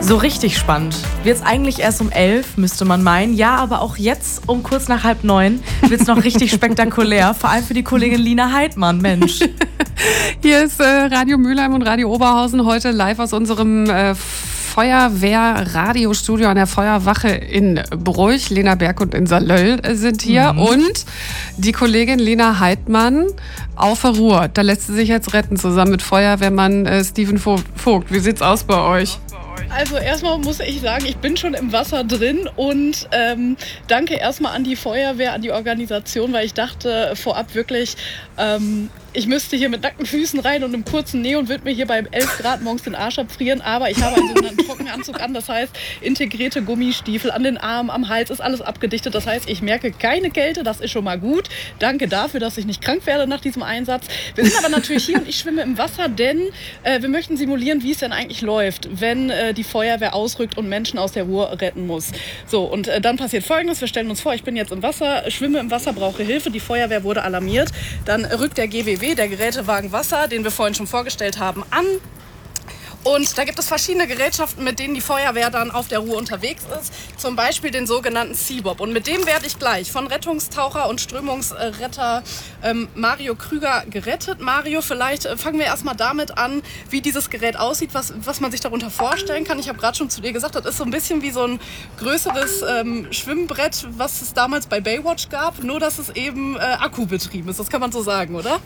So richtig spannend. Wird's eigentlich erst um 11, müsste man meinen. Ja, aber auch jetzt um kurz nach 8:30 wird's noch richtig spektakulär. Vor allem für die Kollegin Lina Heidmann, Mensch. Hier ist Radio Mülheim und Radio Oberhausen heute live aus unserem Feuerwehr-Radiostudio an der Feuerwache in Bruch. Lena Berg und Insa Löll sind hier und die Kollegin Lina Heidmann auf der Ruhr. Da lässt sie sich jetzt retten, zusammen mit Feuerwehrmann Steven Vogt. Wie sieht's aus bei euch? Also erstmal muss ich sagen, ich bin schon im Wasser drin und danke erstmal an die Feuerwehr, an die Organisation, weil ich dachte vorab wirklich, ich müsste hier mit nackten Füßen rein und im kurzen Näh und würde mir hier bei 11 Grad morgens den Arsch abfrieren, aber ich habe einen sogenannten Trockenanzug an, das heißt integrierte Gummistiefel an den Armen, am Hals, ist alles abgedichtet, das heißt, ich merke keine Kälte, das ist schon mal gut. Danke dafür, dass ich nicht krank werde nach diesem Einsatz. Wir sind aber natürlich hier und ich schwimme im Wasser, denn wir möchten simulieren, wie es denn eigentlich läuft, wenn die Feuerwehr ausrückt und Menschen aus der Ruhr retten muss. So, und dann passiert Folgendes, wir stellen uns vor, ich bin jetzt im Wasser, schwimme im Wasser, brauche Hilfe, die Feuerwehr wurde alarmiert, dann rückt der GWW, der Gerätewagen Wasser, den wir vorhin schon vorgestellt haben, an. Und da gibt es verschiedene Gerätschaften, mit denen die Feuerwehr dann auf der Ruhr unterwegs ist. Zum Beispiel den sogenannten Seabob. Und mit dem werde ich gleich von Rettungstaucher und Strömungsretter Mario Krüger gerettet. Mario, vielleicht fangen wir erstmal damit an, wie dieses Gerät aussieht, was man sich darunter vorstellen kann. Ich habe gerade schon zu dir gesagt, das ist so ein bisschen wie so ein größeres Schwimmbrett, was es damals bei Baywatch gab. Nur, dass es eben akkubetrieben ist. Das kann man so sagen, oder?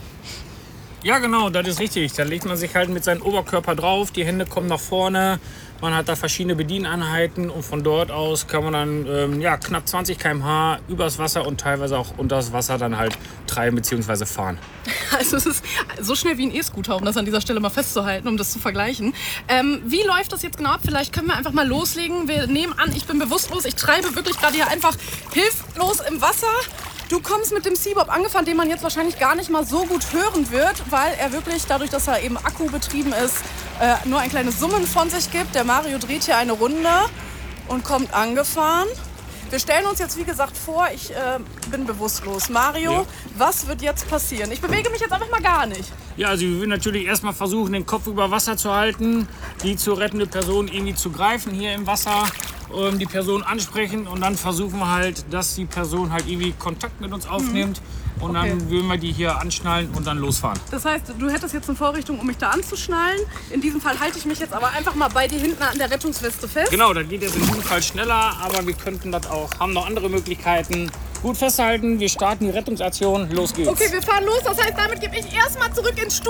Ja, genau, das ist richtig. Da legt man sich halt mit seinem Oberkörper drauf, die Hände kommen nach vorne, man hat da verschiedene Bedieneinheiten und von dort aus kann man dann knapp 20 km/h übers Wasser und teilweise auch unter das Wasser dann halt treiben bzw. fahren. Also es ist so schnell wie ein E-Scooter, um das an dieser Stelle mal festzuhalten, um das zu vergleichen. Wie läuft das jetzt genau ab? Vielleicht können wir einfach mal loslegen. Wir nehmen an, ich bin bewusstlos, ich treibe wirklich gerade hier einfach hilflos im Wasser. Du kommst mit dem Seabob angefahren, den man jetzt wahrscheinlich gar nicht mal so gut hören wird, weil er wirklich, dadurch, dass er eben akkubetrieben ist, nur ein kleines Summen von sich gibt. Der Mario dreht hier eine Runde und kommt angefahren. Wir stellen uns jetzt, wie gesagt, vor, ich bin bewusstlos. Mario, Was wird jetzt passieren? Ich bewege mich jetzt einfach mal gar nicht. Ja, also wir würden natürlich erstmal versuchen, den Kopf über Wasser zu halten, die zu rettende Person irgendwie zu greifen hier im Wasser, die Person ansprechen und dann versuchen wir halt, dass die Person halt irgendwie Kontakt mit uns aufnimmt und dann würden wir die hier anschnallen und dann losfahren. Das heißt, du hättest jetzt eine Vorrichtung, um mich da anzuschnallen. In diesem Fall halte ich mich jetzt aber einfach mal bei dir hinten an der Rettungsweste fest. Genau, das geht jetzt in diesem Fall schneller, aber wir könnten das auch, haben noch andere Möglichkeiten. Gut festhalten, wir starten die Rettungsaktion, los geht's. Okay, wir fahren los, das heißt, damit gebe ich erstmal zurück ins Studio.